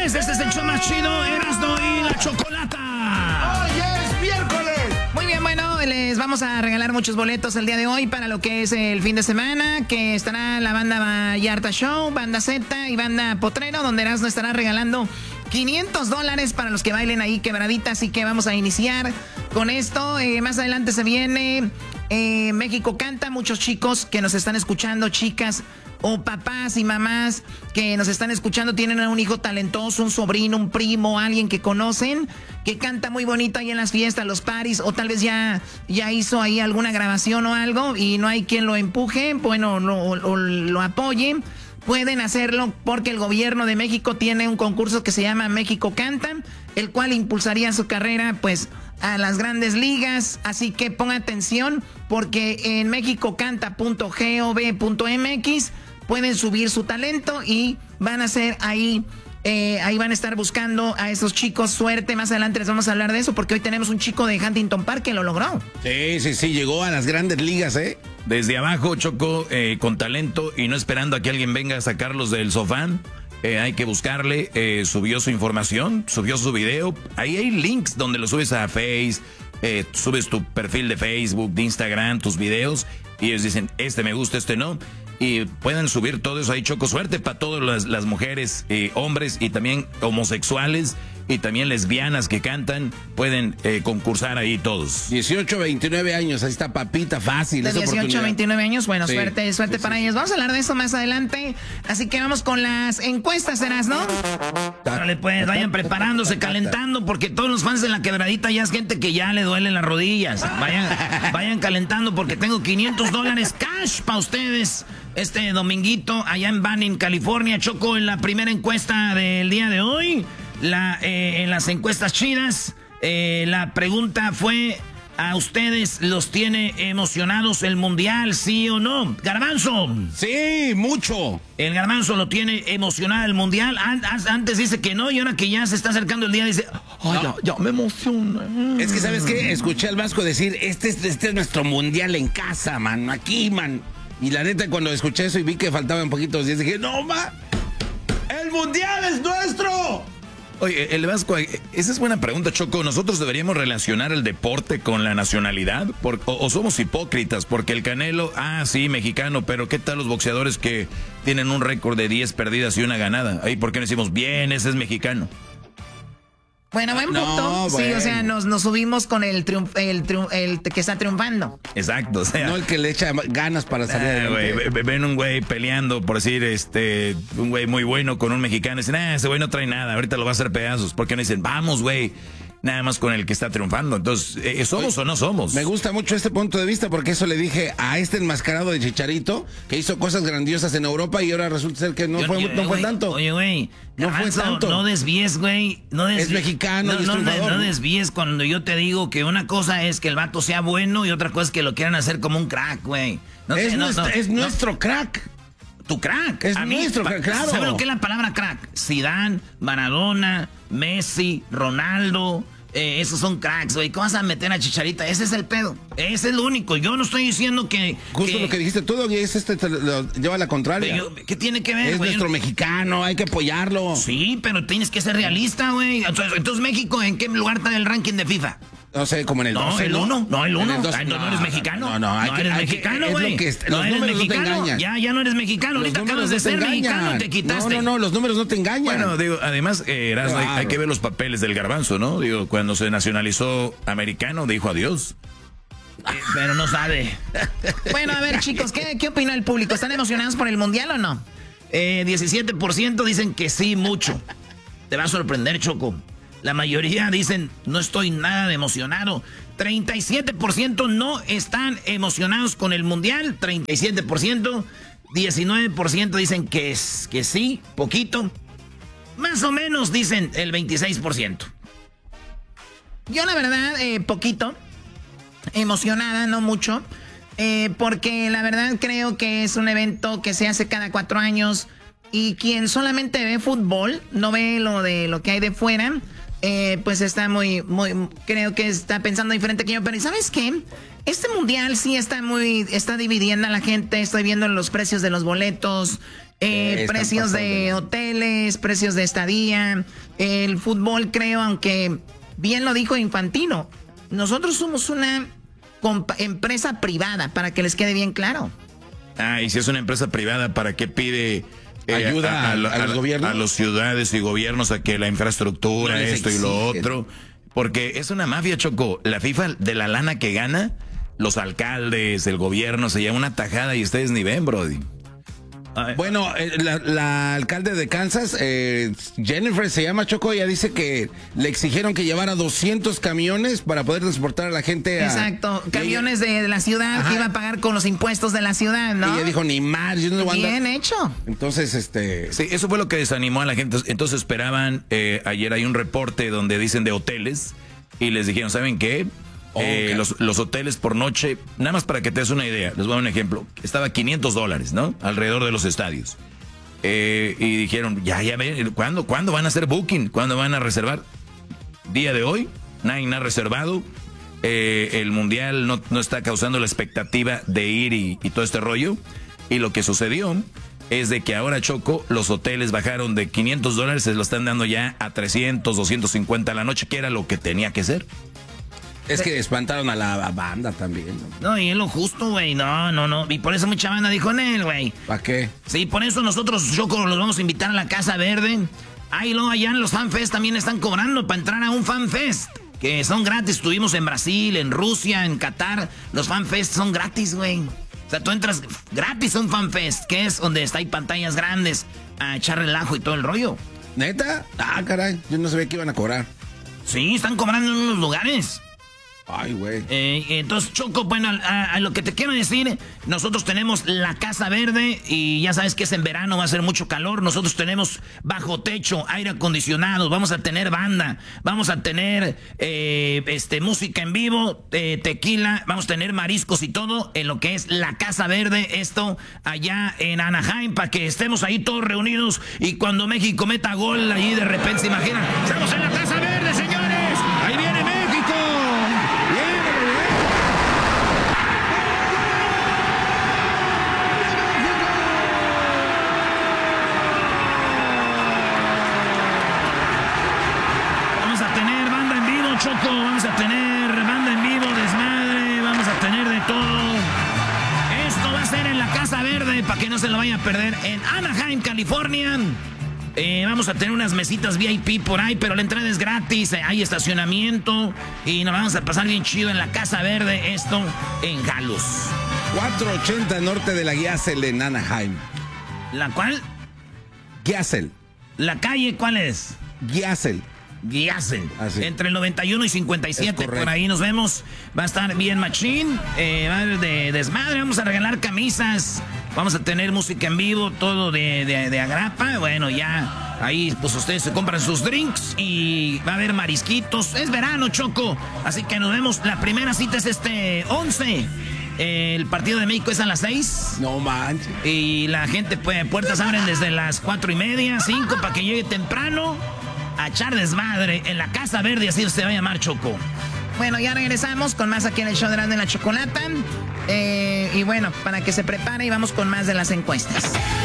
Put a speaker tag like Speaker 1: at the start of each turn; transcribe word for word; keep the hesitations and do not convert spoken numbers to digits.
Speaker 1: miércoles, este es el show más chido, Erasmo y la Chocolata.
Speaker 2: ¡Hoy es miércoles!
Speaker 3: Muy bien, bueno, les vamos a regalar muchos boletos el día de hoy para lo que es el fin de semana, que estará la banda Vallarta Show, Banda Z y Banda Potrero, donde Erasmo estará regalando quinientos dólares para los que bailen ahí quebradita, así que vamos a iniciar con esto. Eh, más adelante se viene eh, México Canta, muchos chicos que nos están escuchando, chicas o papás y mamás que nos están escuchando, tienen a un hijo talentoso, un sobrino, un primo, alguien que conocen, que canta muy bonito ahí en las fiestas, los paris, o tal vez ya, ya hizo ahí alguna grabación o algo y no hay quien lo empuje, bueno, lo, o, lo apoye. Pueden hacerlo porque el gobierno de México tiene un concurso que se llama México Canta, el cual impulsaría su carrera pues a las grandes ligas. Así que ponga atención porque en mexicocanta punto gov punto mx pueden subir su talento y van a ser ahí, eh, ahí van a estar buscando a esos chicos. Suerte, más adelante les vamos a hablar de eso porque hoy tenemos un chico de Huntington Park que lo logró.
Speaker 2: Sí, sí, sí, llegó a las grandes ligas, ¿eh?
Speaker 1: Desde abajo, Choco, eh, con talento y no esperando a que alguien venga a sacarlos del sofá. Eh, hay que buscarle, eh, subió su información, subió su video. Ahí hay links donde lo subes a Face, eh, subes tu perfil de Facebook, de Instagram, tus videos. Y ellos dicen, este me gusta, este no. Y pueden subir todo eso ahí, Choco. Suerte para todas las, las mujeres, eh, hombres y también homosexuales. Y también lesbianas que cantan, pueden eh, concursar ahí todos.
Speaker 2: dieciocho, veintinueve años, ahí está papita, fácil.
Speaker 3: De dieciocho a veintinueve años, bueno,
Speaker 2: sí,
Speaker 3: suerte, suerte sí, para sí. ellos. Vamos a hablar de eso más adelante. Así que vamos con las encuestas, ¿serás, no? Dale, pues, vayan preparándose, calentando, porque todos los fans de la quebradita ya es gente que ya le duelen las rodillas. Vayan, vayan calentando porque tengo quinientos dólares cash para ustedes este dominguito allá en Banning, California. Choco, en la primera encuesta del día de hoy. La, eh, en las encuestas chidas, eh, la pregunta fue, ¿a ustedes los tiene emocionados el mundial, sí o no? Garbanzo.
Speaker 2: Sí, mucho.
Speaker 3: El Garbanzo lo tiene emocionado el mundial. Antes dice que no y ahora que ya se está acercando el día dice, ay, no. ya, ya me emociona.
Speaker 2: Es que, ¿sabes qué? Escuché al Vasco decir, este es, este es nuestro mundial en casa, man, aquí, man. Y la neta, cuando escuché eso y vi que faltaban poquitos días, dije, no, ma, el mundial es nuestro.
Speaker 1: Oye, el Vasco, esa es buena pregunta, Choco. ¿Nosotros deberíamos relacionar el deporte con la nacionalidad? Por, o, ¿O somos hipócritas? Porque el Canelo, ah, sí, mexicano, pero ¿qué tal los boxeadores que tienen un récord de diez perdidas y una ganada? Ahí, ¿por qué no decimos, bien, ese es mexicano?
Speaker 3: Bueno, buen punto.
Speaker 2: No,
Speaker 3: sí,
Speaker 2: bueno.
Speaker 3: o sea, nos, nos subimos con el, triunf, el, triunf, el que está triunfando.
Speaker 1: Exacto, o sea.
Speaker 2: No el que le echa ganas para salir
Speaker 1: ah,
Speaker 2: adelante.
Speaker 1: Wey, ven un güey peleando, por decir, este, un güey muy bueno con un mexicano. Y dicen, ah, ese güey no trae nada, ahorita lo va a hacer pedazos. ¿Por qué no dicen, vamos, güey? Nada más con el que está triunfando. Entonces, eh, ¿somos Oye, o no somos?
Speaker 2: Me gusta mucho este punto de vista porque eso le dije a este enmascarado de Chicharito que hizo cosas grandiosas en Europa y ahora resulta ser que no, yo, fue, yo, no fue
Speaker 3: wey,
Speaker 2: tanto.
Speaker 3: Oye, güey,
Speaker 2: no fue tanto.
Speaker 3: No desvíes, güey. No desvíes,
Speaker 2: es mexicano
Speaker 3: no,
Speaker 2: y es
Speaker 3: no,
Speaker 2: triunfador,
Speaker 3: no, no desvíes cuando yo te digo que una cosa es que el vato sea bueno y otra cosa es que lo quieran hacer como un crack, güey.
Speaker 2: No es, sé, nuestro, no, es no, nuestro crack.
Speaker 3: Tu crack.
Speaker 2: Es
Speaker 3: a
Speaker 2: nuestro
Speaker 3: mí,
Speaker 2: crack, claro.
Speaker 3: ¿Sabes lo que es la palabra crack? Zidane, Maradona, Messi, Ronaldo. Eh, esos son cracks, güey. ¿Cómo vas a meter a Chicharita? Ese es el pedo. Ese es lo único. Yo no estoy diciendo que...
Speaker 2: Justo
Speaker 3: que,
Speaker 2: lo que dijiste tú, y es este, te lo lleva a la contraria.
Speaker 3: Yo, ¿qué tiene que ver,
Speaker 2: Es
Speaker 3: güey?
Speaker 2: nuestro mexicano, hay que apoyarlo.
Speaker 3: Sí, pero tienes que ser realista, güey. Entonces, entonces, México, ¿en qué lugar está en el ranking de FIFA?
Speaker 2: No sé, como en el
Speaker 3: no,
Speaker 2: doce,
Speaker 3: el
Speaker 2: ¿no?
Speaker 3: uno, no, el uno.
Speaker 2: El doce,
Speaker 3: Ay, no, no, no eres mexicano.
Speaker 2: No, no, hay
Speaker 3: no
Speaker 2: que,
Speaker 3: eres
Speaker 2: hay
Speaker 3: mexicano,
Speaker 2: que,
Speaker 3: güey.
Speaker 2: es es,
Speaker 3: no
Speaker 2: los
Speaker 3: eres
Speaker 2: números
Speaker 3: mexicano.
Speaker 2: no te engañan.
Speaker 3: Ya, ya no eres mexicano.
Speaker 2: Los
Speaker 3: Ahorita acabas de
Speaker 2: no
Speaker 3: ser mexicano, te quitaste.
Speaker 2: No, no, no, los números no te engañan.
Speaker 1: Bueno, digo, además, eh, Erasmo, hay, hay que ver los papeles del Garbanzo, ¿no? Digo, cuando se nacionalizó americano, dijo adiós.
Speaker 3: Eh, pero no sabe. Bueno, a ver, chicos, ¿qué, ¿qué opina el público? ¿Están emocionados por el mundial o no? Eh, diecisiete por ciento dicen que sí, mucho. Te va a sorprender, Choco. La mayoría dicen, no estoy nada de emocionado. treinta y siete por ciento no están emocionados con el mundial. treinta y siete por ciento. diecinueve por ciento dicen que, es, que sí, poquito. Más o menos dicen el veintiséis por ciento. Yo la verdad, eh, poquito. Emocionada, no mucho. Eh, porque la verdad creo que es un evento que se hace cada cuatro años. Y quien solamente ve fútbol, no ve lo de lo que hay de fuera, eh, pues está muy, muy, creo que está pensando diferente que yo. Pero ¿sabes qué? Este mundial sí está muy, está dividiendo a la gente. Estoy viendo los precios de los boletos. Eh,
Speaker 2: eh,
Speaker 3: precios de hoteles, precios de estadía, el fútbol, creo, aunque bien lo dijo Infantino, nosotros somos una empresa privada, para que les quede bien claro.
Speaker 1: Ah, y si es una empresa privada, ¿para qué pide eh,
Speaker 2: ayuda a, a, a,
Speaker 1: a,
Speaker 2: los gobiernos?
Speaker 1: A las ciudades y gobiernos a que la infraestructura, no esto exigen. Y lo otro. Porque es una mafia, Choco. La FIFA, de la lana que gana, los alcaldes, el gobierno, se lleva una tajada y ustedes ni ven, brody.
Speaker 2: Bueno, la, la alcalde de Kansas, eh, Jennifer se llama, Choco, ella dice que le exigieron que llevara doscientos camiones para poder transportar a la gente a...
Speaker 3: Exacto, camiones ella, de la ciudad, ajá, que iba a pagar con los impuestos de la ciudad, ¿no?
Speaker 2: Y ella dijo, ni más, yo no voy a andar.
Speaker 3: Bien hecho.
Speaker 2: Entonces, este...
Speaker 1: Sí, eso fue lo que desanimó a la gente. Entonces esperaban, eh, ayer hay un reporte donde dicen de hoteles y les dijeron, ¿saben qué? Eh, okay. los, los hoteles por noche, nada más para que te des una idea, les voy a dar un ejemplo, estaba quinientos dólares, ¿no? Alrededor de los estadios. Eh, y dijeron, ya, ya, ¿cuándo, ¿cuándo van a hacer booking? ¿Cuándo van a reservar? Día de hoy, nadie ha reservado. Eh, el mundial no, no está causando la expectativa de ir y, y todo este rollo. Y lo que sucedió es de que ahora, Choco, los hoteles bajaron de quinientos dólares, se lo están dando ya a trescientos, doscientos cincuenta a la noche, que era lo que tenía que ser.
Speaker 2: Es que espantaron a la banda también, ¿no?
Speaker 3: No, y es lo justo, güey. No, no, no. Y por eso mucha banda dijo en él, güey.
Speaker 2: ¿Para qué?
Speaker 3: Sí, por eso nosotros, Choco, los vamos a invitar a la Casa Verde. Ahí luego allá en los FanFest también están cobrando para entrar a un FanFest. Que son gratis. Estuvimos en Brasil, en Rusia, en Qatar. Los FanFest son gratis, güey. O sea, tú entras gratis a un FanFest, que es donde está hay pantallas grandes a echar relajo y todo el rollo.
Speaker 2: ¿Neta? Ah, caray. Yo no sabía que iban a cobrar.
Speaker 3: Sí, están cobrando en unos lugares.
Speaker 2: Ay, güey.
Speaker 3: Eh, entonces, Choco, bueno, a, a lo que te quiero decir, nosotros tenemos la Casa Verde y ya sabes que es en verano, va a ser mucho calor. Nosotros tenemos bajo techo, aire acondicionado, vamos a tener banda, vamos a tener eh, este, música en vivo, eh, tequila, vamos a tener mariscos y todo en lo que es la Casa Verde, esto allá en Anaheim, para que estemos ahí todos reunidos y cuando México meta gol, ahí de repente se imaginan, estamos en la Casa Verde, señores, ahí viene México. Choco, vamos a tener banda en vivo, desmadre, vamos a tener de todo. Esto va a ser en la Casa Verde, para que no se lo vaya a perder, en Anaheim, California. Eh, vamos a tener unas mesitas V I P por ahí, pero la entrada es gratis, eh, hay estacionamiento y nos vamos a pasar bien chido en la Casa Verde, esto en Galus.
Speaker 2: cuatrocientos ochenta norte de la Gyasel en Anaheim.
Speaker 3: ¿La cuál?
Speaker 2: Gyasel.
Speaker 3: ¿La calle cuál es?
Speaker 2: Gyasel.
Speaker 3: Gyasel. Entre el noventa y uno y cincuenta y siete, por ahí nos vemos. Va a estar bien machín, eh, va a haber de desmadre, vamos a regalar camisas, vamos a tener música en vivo, todo de, de, de agrapa. Bueno, ya ahí pues ustedes se compran sus drinks y va a haber marisquitos. Es verano, Choco, así que nos vemos. La primera cita es este once. El partido de México es a las seis.
Speaker 2: No manches.
Speaker 3: Y la gente, pues, puertas abren desde las cuatro y media, cinco, para que llegue temprano a echar desmadre en la Casa Verde, así se va a llamar, Choco. Bueno, ya regresamos con más aquí en el show de la Chocolata. Eh, y bueno, para que se prepare y vamos con más de las encuestas.